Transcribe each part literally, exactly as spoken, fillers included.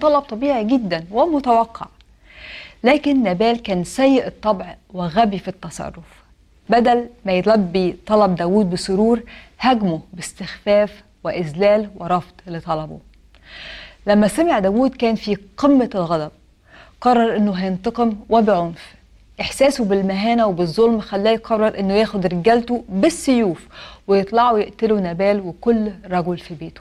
طلب طبيعي جدا ومتوقع. لكن نابال كان سيء الطبع وغبي في التصرف. بدل ما يلبي طلب داود بسرور هاجمه باستخفاف وإذلال ورفض لطلبه. لما سمع داود كان في قمة الغضب، قرر انه هينتقم وبعنف. احساسه بالمهانة وبالظلم خلاه يقرر انه ياخد رجالته بالسيوف ويطلعوا يقتلوا نابال وكل رجل في بيته.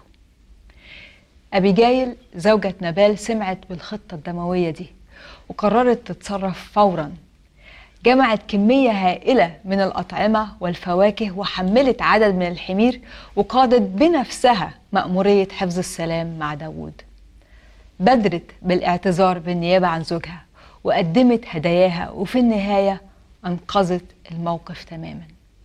أبيجايل زوجة نابال سمعت بالخطة الدموية دي وقررت تتصرف فورا. جمعت كمية هائلة من الأطعمة والفواكه وحملت عدد من الحمير وقادت بنفسها مأمورية حفظ السلام مع داود. بادرت بالاعتذار بالنيابة عن زوجها وقدمت هداياها، وفي النهاية أنقذت الموقف تماما.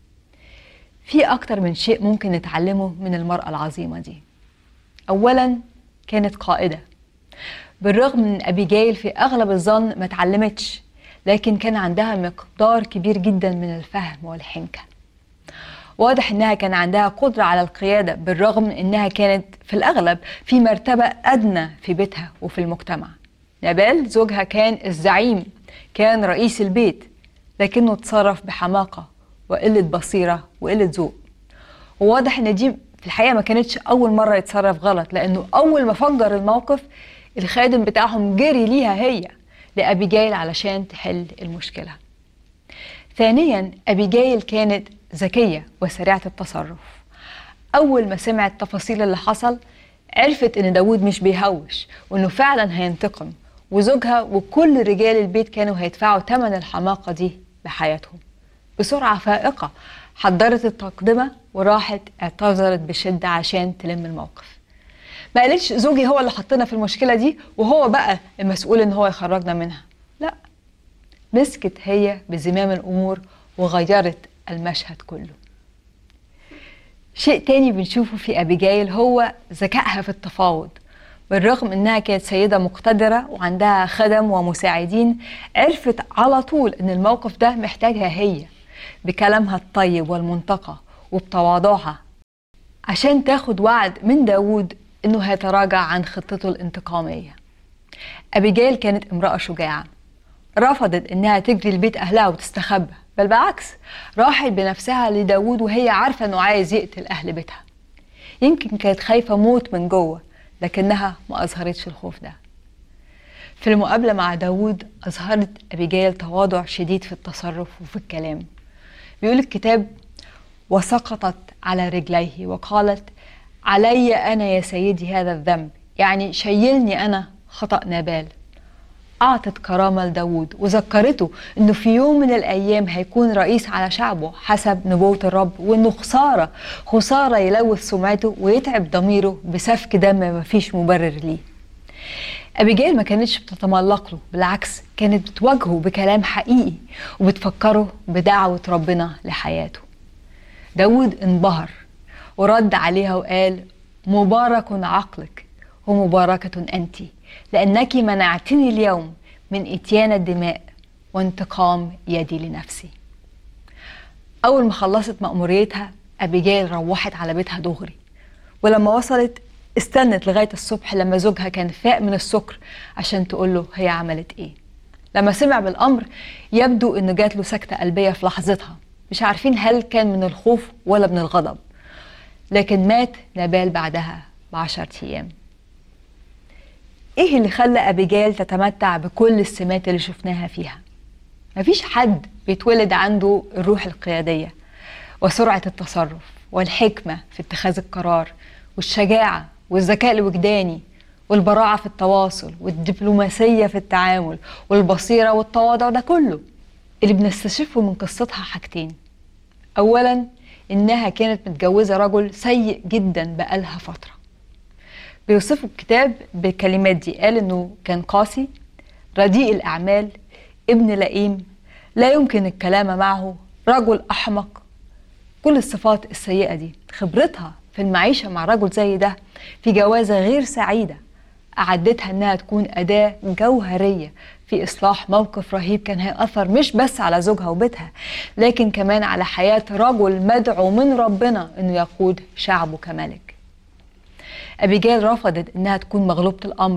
في أكتر من شيء ممكن نتعلمه من المرأة العظيمة دي. أولا كانت قائدة، بالرغم من أبيجايل في أغلب الظن ما تعلمتش، لكن كان عندها مقدار كبير جدا من الفهم والحنكة. واضح انها كان عندها قدرة على القيادة بالرغم من انها كانت في الاغلب في مرتبة ادنى في بيتها وفي المجتمع. نابال زوجها كان الزعيم، كان رئيس البيت، لكنه تصرف بحماقة وقلة بصيرة وقلة ذوق. وواضح ان دي في الحقيقة ما كانتش اول مرة يتصرف غلط، لانه اول ما فجر الموقف الخادم بتاعهم جري ليها هي لأبيجايل علشان تحل المشكلة. ثانيا أبيجايل كانت ذكية وسريعة التصرف. أول ما سمعت تفاصيل اللي حصل عرفت إن داود مش بيهوش وإنه فعلا هينتقم، وزوجها وكل رجال البيت كانوا هيدفعوا ثمن الحماقة دي بحياتهم. بسرعة فائقة حضرت التقدمة وراحت اعتذرت بشدة عشان تلم الموقف. ما قالتش زوجي هو اللي حطنا في المشكلة دي وهو بقى المسؤول إن هو يخرجنا منها، لا، مسكت هي بزمام الأمور وغيرت المشهد كله. شيء تاني بنشوفه في أبيجايل هو ذكائها في التفاوض. بالرغم انها كانت سيدة مقتدرة وعندها خدم ومساعدين، عرفت على طول ان الموقف ده محتاجها هي بكلامها الطيب والمنتقى وبتواضعها عشان تاخد وعد من داود انه هيتراجع عن خطته الانتقامية. أبيجايل كانت امرأة شجاعة، رفضت انها تجري لبيت اهلها وتستخبى، بل بالعكس راحت بنفسها لداود وهي عارفة انه عايز يقتل اهل بيتها. يمكن كانت خايفة موت من جوه، لكنها ما اظهرتش الخوف ده. في المقابلة مع داود اظهرت أبيجايل تواضع شديد في التصرف وفي الكلام. بيقول الكتاب: وسقطت على رجليه وقالت: علي انا يا سيدي هذا الذنب، يعني شيلني انا خطأ نابال. أعطت كرامة لداود وذكرته أنه في يوم من الأيام هيكون رئيس على شعبه حسب نبوة الرب، وأنه خسارة خسارة يلوث سمعته ويتعب ضميره بسفك دم مفيش مبرر ليه. أبيجايل ما كانتش بتتملق له، بالعكس كانت بتواجهه بكلام حقيقي وبتفكره بدعوة ربنا لحياته. داود انبهر ورد عليها وقال: مبارك عقلك ومباركة أنت، لأنك منعتني اليوم من إتيان الدماء وانتقام يدي لنفسي. أول ما خلصت مأموريتها أبيجايل روحت على بيتها دغري، ولما وصلت استنت لغاية الصبح لما زوجها كان فاق من السكر عشان تقوله هي عملت إيه. لما سمع بالأمر يبدو إنه جات له سكتة قلبية في لحظتها، مش عارفين هل كان من الخوف ولا من الغضب، لكن مات نابال بعدها بعشرة أيام. ايه اللي خلى أبيجايل تتمتع بكل السمات اللي شفناها فيها؟ مفيش حد بيتولد عنده الروح القيادية وسرعة التصرف والحكمة في اتخاذ القرار والشجاعة والذكاء الوجداني والبراعة في التواصل والدبلوماسية في التعامل والبصيرة والتواضع. ده كله اللي بنستشفه من قصتها حاجتين: أولا إنها كانت متجوزة رجل سيء جدا بقالها فترة. بيوصفوا الكتاب بالكلمات دي، قال إنه كان قاسي، رديء الأعمال، ابن لئيم، لا يمكن الكلام معه، رجل أحمق. كل الصفات السيئة دي خبرتها في المعيشة مع رجل زي ده في جوازة غير سعيدة أعدتها إنها تكون أداة جوهرية في إصلاح موقف رهيب كان هيأثر مش بس على زوجها وبيتها، لكن كمان على حياة رجل مدعو من ربنا إنه يقود شعبه كملك. أبيجايل رفضت إنها تكون مغلوبة الأمر